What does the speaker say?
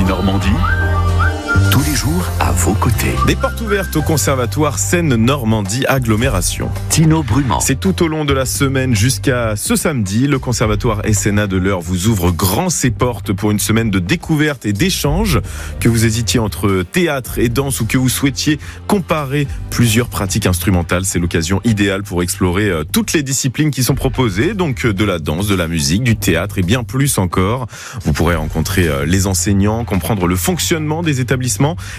Normandie, tous les jours à vos côtés. Des portes ouvertes au Conservatoire Seine-Normandie Agglomération. Tino Brumand. C'est tout au long de la semaine jusqu'à ce samedi. Le Conservatoire SNA de l'Eure vous ouvre grand ses portes pour une semaine de découverte et d'échange. Que vous hésitiez entre théâtre et danse ou que vous souhaitiez comparer plusieurs pratiques instrumentales, c'est l'occasion idéale pour explorer toutes les disciplines qui sont proposées. Donc de la danse, de la musique, du théâtre et bien plus encore. Vous pourrez rencontrer les enseignants, comprendre le fonctionnement des établissements